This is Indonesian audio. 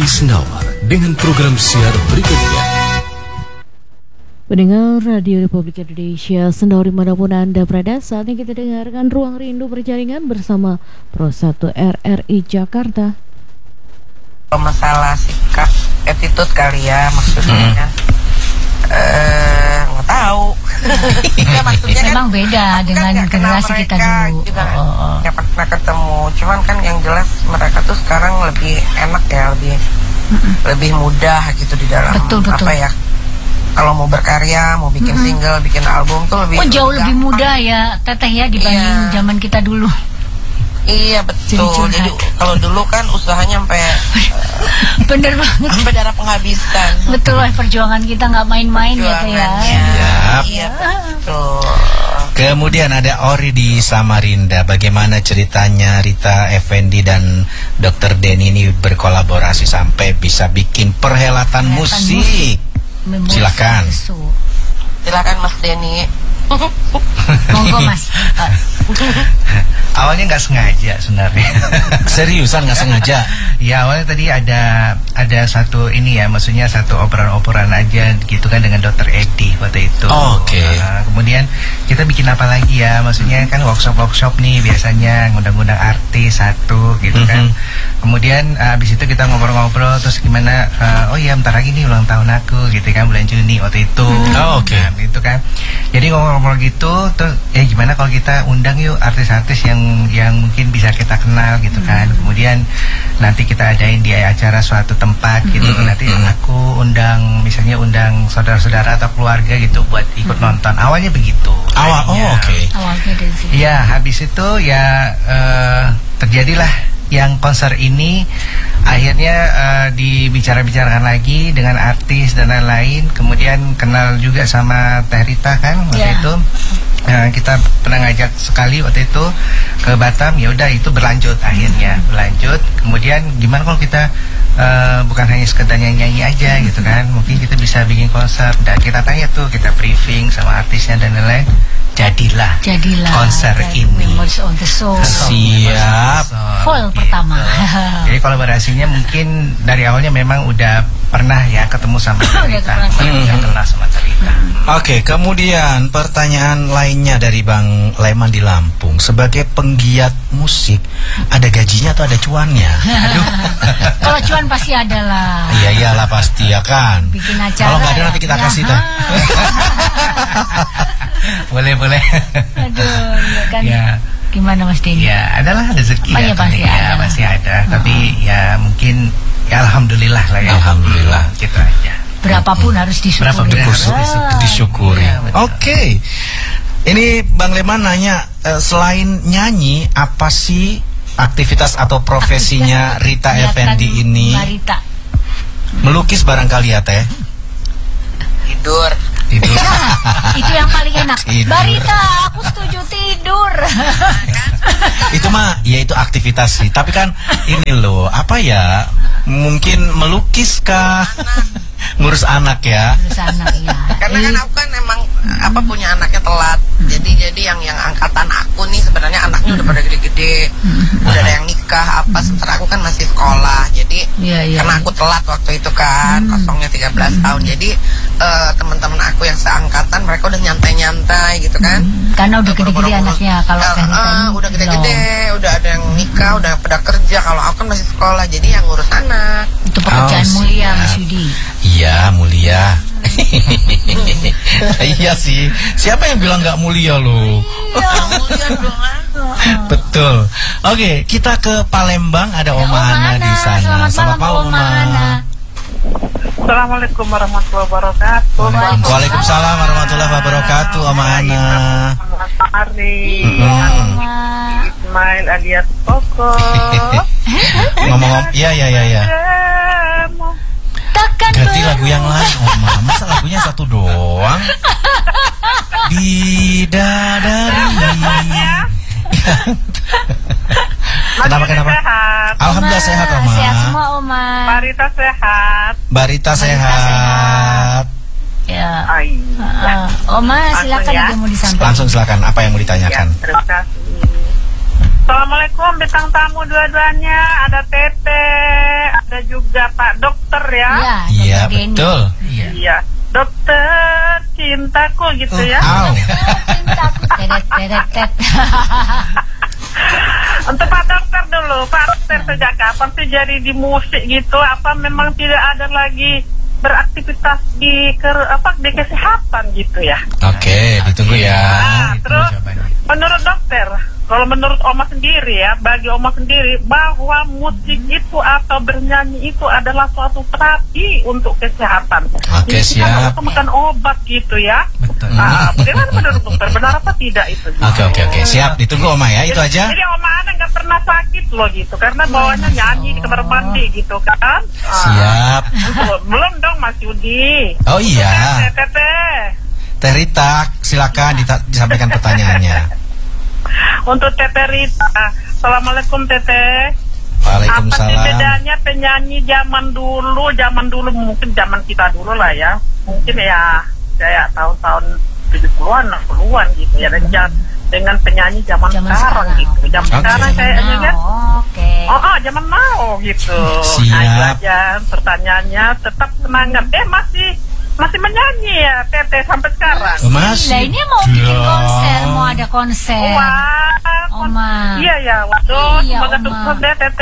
Senawar dengan program siar berikutnya. Pendengar Radio Republik Indonesia, Sendauri manapun Anda berada, saatnya kita dengarkan Ruang Rindu Berjaringan bersama Pro 1 RRI Jakarta. Masalah sikap, attitude kali ya maksudnya. Nggak tahu. Ya, maksudnya kan, memang beda dengan generasi kita dulu. Juga nggak pernah ketemu. Cuman kan yang jelas mereka tuh sekarang lebih enak ya, lebih mudah gitu di dalam betul. apa ya. Kalau mau berkarya, mau bikin single, bikin album tuh lebih jauh lebih mudah ya Teteh ya dibanding zaman kita dulu. Iya betul. Jadi kalau dulu kan usahanya sampai bener banget. Sampai darah penghabisan. Betul lah, perjuangan kita nggak main-main ya Teh ya. Iya betul. Kemudian ada Ori di Samarinda. Bagaimana ceritanya Rita Effendy dan Dr. Denny ini berkolaborasi sampai bisa bikin perhelatan musik? Silakan. Silakan Mas Denny. Monggo Mas. Awalnya nggak sengaja sebenarnya. Seriusan nggak sengaja? Ya awalnya tadi ada satu ini ya, maksudnya satu operan aja gitu kan dengan Dr. Edi waktu itu. Oke. Kemudian kita bikin apa lagi ya, maksudnya kan workshop nih biasanya ngundang-ngundang artis satu gitu kan. Kemudian abis itu kita ngobrol-ngobrol terus gimana? Oh iya bentar lagi nih ulang tahun aku gitu kan, bulan Juni waktu itu. Oke. Nah, gitu kan. Jadi ngobrol gitu terus gimana kalau kita undang yuk artis-artis yang mungkin bisa kita kenal gitu kan. Kemudian nanti kita adain di acara suatu tempat gitu. Nanti aku undang misalnya saudara-saudara atau keluarga gitu buat ikut nonton. Awalnya begitu. Oke. Awalnya dari situ. Ya, habis itu ya terjadilah yang konser ini akhirnya dibicara-bicarakan lagi dengan artis dan lain-lain. Kemudian kenal juga sama Teh Rita kan waktu itu. Kita pernah ngajak sekali waktu itu ke Batam. Ya udah itu berlanjut akhirnya berlanjut. Kemudian gimana kalau kita bukan hanya sekedar nyanyi aja gitu kan, mungkin kita bisa bikin konser. Dan kita tanya tuh, kita briefing sama artisnya dan lain-lain. Jadilah konser ini. Memories on the Soul. Siap. Full gitu. pertama. Jadi kolaborasinya mungkin dari awalnya memang udah pernah ya ketemu sama Rita. Udah kenal sama Rita. Oke, kemudian pertanyaan lainnya dari Bang Leman di Lampung. Sebagai penggiat musik, ada gajinya atau ada cuannya? Aduh. Kalau cuan pasti ada lah. Iya iyalah pasti ya kan. Bikin acara. Kalau nggak ada nanti kita kasih dah. Boleh. Aduh, ya kan. Ya. Gimana Mas Denny? Ya, adalah rezeki ya. Pasti ada. Tapi ya mungkin ya alhamdulillah lah ya. Alhamdulillah. Gitu aja. Berapapun harus disyukuri. Disyukuri. Ya, Oke. Ini Bang Leman nanya, selain nyanyi, apa sih aktivitas atau profesinya Rita Effendy ini? Rita. Melukis barangkali ya Teh? Tidur. Itu yang paling enak. Barita, aku setuju tidur. Itu mah ya itu aktivitas sih. Tapi kan ini loh, apa ya? Mungkin melukis kah? Ngurus anak ya. Ngurus anak ya. Karena kan aku kan emang punya anaknya telat. Jadi yang angkatan aku nih sebenarnya anaknya udah pada gede-gede. Udah ada yang nikah sementara aku kan masih sekolah. Jadi karena aku telat waktu itu kan, kosongnya 13 tahun. Jadi teman-teman aku yang seangkatan mereka udah nyantai-nyantai gitu kan. Karena udah gede-gede anaknya. Kalau udah gede-gede, udah ada yang nikah, udah pada kerja. Kalau aku kan masih sekolah, jadi yang ngurus anak. Itu pekerjaan mulia Mas Yudi. Iya mulia. Iya sih. Siapa yang bilang nggak mulia loh? Iya mulia dong. Betul. Oke, kita ke Palembang. Ada Oma Ana di sana. Selamat malam Oma Ana. Assalamualaikum warahmatullahi wabarakatuh. Waalaikumsalam warahmatullahi wabarakatuh, Oma Ana. Ismail alias Koko. Ngomong, iya. Ganti lagu yang lain, Oma. Masa lagunya satu doang? Bidadari. Kenapa? Sehat. Alhamdulillah sehat, Oma. Sehat semua, Oma. Barita sehat. Ya. Oma, silakan ya. ada yang mau disampaikan. Langsung silakan. Apa yang mau ditanyakan? Ya, terima kasih. Assalamualaikum bintang tamu dua-duanya. Ada Tete, ada juga Pak Dokter ya. Iya, Dokter Denny. betul. Iya. Dokter cintaku gitu ya. Au. Cintaku. Tedet. Untuk Pak Dokter dulu, Pak Dokter sejak kapan sih jadi di musik gitu? Apa memang tidak ada lagi beraktivitas di kesehatan gitu ya? Oke, ditunggu ya. Terus menurut dokter, kalau menurut Oma sendiri ya, bagi Oma sendiri bahwa musik itu atau bernyanyi itu adalah suatu terapi untuk kesehatan. Oke, Jadi siap. kita makan obat gitu ya. Betul. Bagaimana menurut dokter? Benar apa tidak itu? Oke, siap. Ditunggu Oma ya, itu aja. Jadi Oma Ana nggak pernah sakit loh gitu, karena bawahnya nyanyi di kamar mandi gitu kan. Siap. Belum dong Mas Yudi. Oh iya. Teteh. Teh Rita, silakan disampaikan pertanyaannya. Untuk Teteh Rita, Assalamualaikum Teteh. Waalaikumsalam. Apa sih bedanya penyanyi zaman dulu mungkin zaman kita dulu lah ya, mungkin ya kayak tahun-tahun 70-an, 60-an gitu ya, dengan penyanyi zaman sekarang gitu. Zaman sekarang kayaknya kan. Zaman now gitu. Siap. Nah, itu aja pertanyaannya, tetap semangat. Masih menyanyi ya Teteh sampai sekarang. Masih. Lah ini mau bikin konser, mau ada konser. Wah, Oma. iya ya. Waduh, Iya, semoga Oma. sukses deh Teteh.